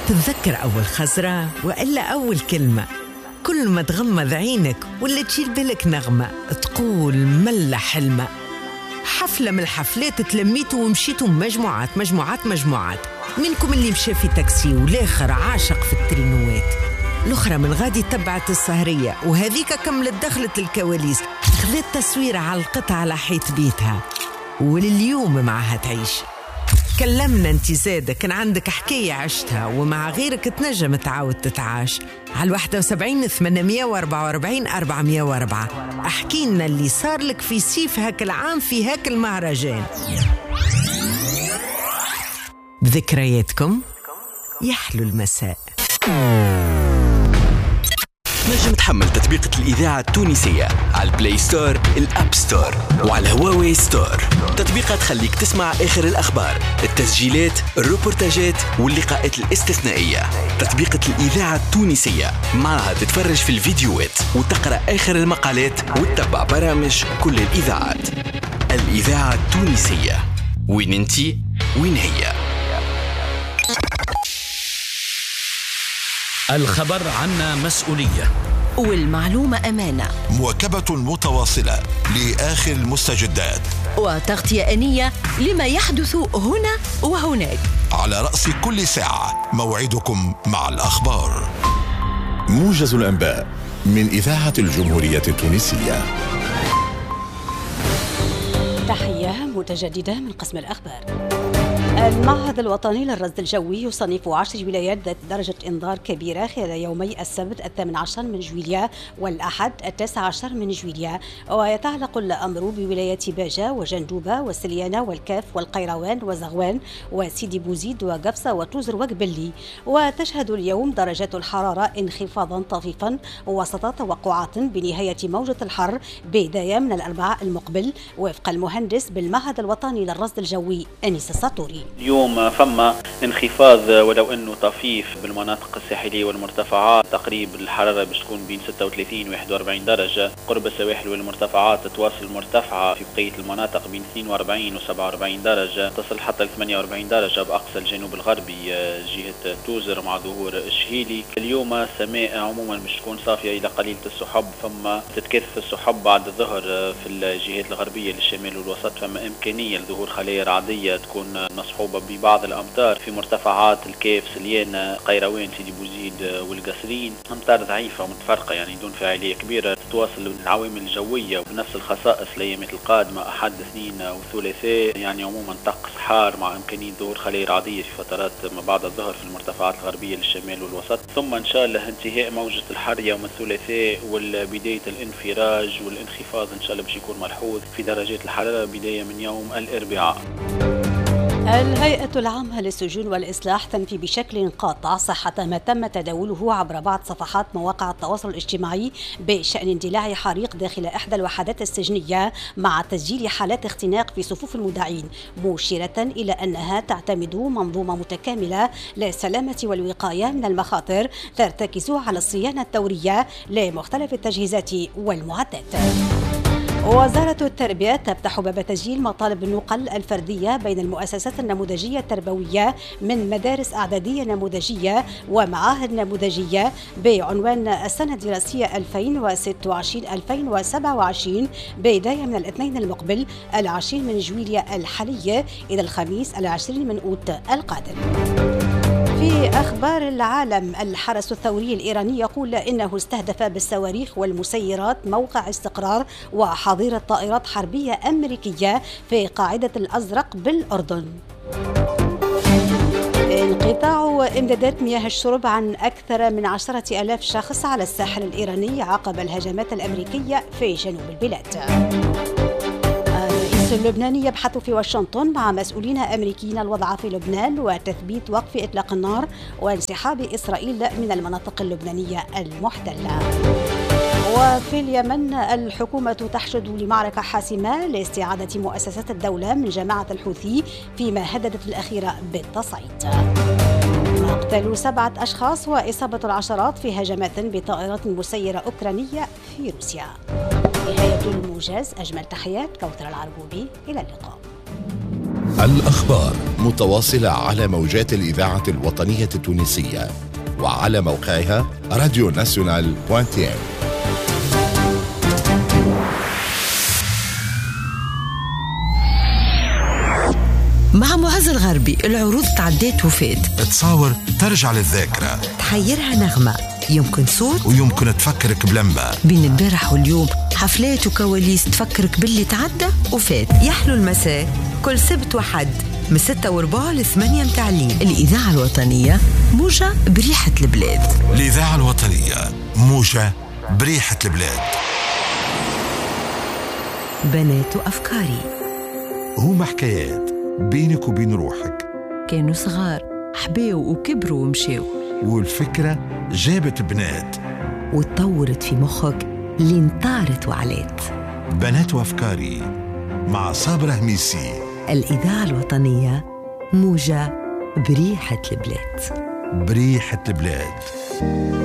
تتذكر أول خزرة وإلا أول كلمة؟ كل ما تغمض عينك ولا تشيل بالك نغمة تقول ملا حلمة. حفلة من الحفلات تلميتوا ومشيتوا مجموعات منكم اللي مشى في تاكسي والآخر عاشق في الترينوات، الأخرى من غادي تبعت السهرية وهذيك كملت دخلت الكواليس خذت تصوير على القطعة على حيط بيتها ولليوم معها تعيش. كلمنا انت زادة كان عندك حكاية عشتها ومع غيرك تنجم تعاود تتعاش على 71 844 404. احكي لنا اللي صار لك في سيف هاك العام في هاك المهرجان. بذكرياتكم يحلو المساء. نجم تحمل تطبيق الإذاعة التونسية على البلاي ستور، الأب ستور وعلى هواوي ستور. تطبيقها تخليك تسمع آخر الأخبار، التسجيلات، الروبورتاجات واللقاءات الاستثنائية. تطبيق الإذاعة التونسية معها تتفرج في الفيديوهات وتقرأ آخر المقالات وتتبع برامج كل الإذاعات. الإذاعة التونسية، وين انتي وين هي. الخبر عنا مسؤولية والمعلومة أمانة. مواكبة متواصلة لآخر المستجدات وتغطية آنية لما يحدث هنا وهناك. على رأس كل ساعة موعدكم مع الأخبار. موجز الأنباء من إذاعة الجمهورية التونسية. تحية متجددة من قسم الأخبار. المعهد الوطني للرصد الجوي يصنف 10 ولايات ذات درجة إنذار كبيرة خلال يومي السبت 18 من جويلية والأحد 19 من جويلية، ويتعلق الأمر بولايات باجة وجندوبة والسليانة والكاف والقيروان وزغوان وسيدي بوزيد وقفصة وتوزر وقبلي. وتشهد اليوم درجات الحرارة انخفاضا طفيفا وسط توقعات بنهاية موجة الحر بداية من الأربعاء المقبل وفق المهندس بالمعهد الوطني للرصد الجوي أنيس الساطوري. اليوم فما انخفاض ولو انه طفيف بالمناطق الساحليه والمرتفعات. تقريب الحراره باش تكون بين 36 و 41 درجه. قرب السواحل والمرتفعات تواصل مرتفعه في بقيه المناطق بين 42 و 47 درجه، تصل حتى ل 48 درجه باقصى الجنوب الغربي جهه توزر مع ظهور الشهيلي. اليوم السماء عموما باش تكون صافيه الى قليله السحب، فما تتكثف السحب بعد الظهر في الجهات الغربيه للشمال والوسط. فما امكانيه لظهور خلايا رعديه تكون مصحوبة ببعض الأمطار في مرتفعات الكاف، سليانة، قيروان، سيدي بوزيد والقصرين. أمطار ضعيفة ومتفرقة يعني دون فاعلية كبيرة. تتواصل العوامل الجوية بنفس الخصائص الأيامات القادمة أحد، اثنين وثلاثاء، يعني عموما طقس حار مع إمكانية ظهور خلايا رعدية في فترات ما بعد الظهر في المرتفعات الغربية للشمال والوسط. ثم إن شاء الله انتهاء موجة الحر يوم الثلاثاء والبداية الانفراج والانخفاض إن شاء الله باش يكون ملحوظ في درجات الحرارة بداية من يوم الأربعاء. الهيئة العامة للسجون والإصلاح تنفي بشكل قاطع صحة ما تم تداوله عبر بعض صفحات مواقع التواصل الاجتماعي بشأن اندلاع حريق داخل إحدى الوحدات السجنية مع تسجيل حالات اختناق في صفوف المدعين، مشيرة إلى أنها تعتمد منظومة متكاملة للسلامة والوقاية من المخاطر ترتكز على الصيانة الدورية لمختلف التجهيزات والمعدات. وزارة التربية تفتح باب تسجيل مطالب النقل الفردية بين المؤسسات النموذجية التربوية من مدارس إعدادية نموذجية ومعاهد نموذجية بعنوان السنة الدراسية 2026-2027 بداية من الاثنين المقبل 20 من جويلية الحالية إلى الخميس 20 من أوت القادم. في أخبار العالم، الحرس الثوري الإيراني يقول إنه استهدف بالصواريخ والمسيرات موقع استقرار وحظيرة طائرات حربية أمريكية في قاعدة الأزرق بالأردن. انقطاع إمدادات مياه الشرب عن أكثر من 10,000 شخص على الساحل الإيراني عقب الهجمات الأمريكية في جنوب البلاد. الرئيس اللبناني يبحث في واشنطن مع مسؤولين أمريكيين الوضع في لبنان وتثبيت وقف إطلاق النار وانسحاب إسرائيل من المناطق اللبنانية المحتلة. وفي اليمن الحكومة تحشد لمعركة حاسمة لاستعادة مؤسسات الدولة من جماعة الحوثي فيما هددت الأخيرة بالتصعيد. مقتل 7 أشخاص وإصابة العشرات في هجمات بطائرات مسيرة أوكرانية في روسيا. نهاية الموجز، أجمل تحيات كوثر العرقوبي، إلى اللقاء. الأخبار متواصلة على موجات الإذاعة الوطنية التونسية وعلى موقعها radionational.tn. مع معز الغربي العروض تعديت وفات، تصاور ترجع للذاكرة، تحيرها نغمة، يمكن صوت ويمكن تفكرك بلمبة. بين البارح واليوم حفلات وكواليس تفكرك باللي تعدى وفات. يحلو المساء كل سبت وحد من 6:15 ل 8 متاع الليل. الإذاعة الوطنية موجة بريحة البلاد. الإذاعة الوطنية موجة بريحة البلاد. بنات وأفكاري، هما حكايات بينك وبين روحك، كانوا صغار حباو وكبروا ومشاو، والفكرة جابت بنات وتطورت في مخك لين طارت وعلات. بنات وأفكاري مع صابرة هميسي. الإذاعة الوطنية موجة بريحة البلاد. بريحة البلاد.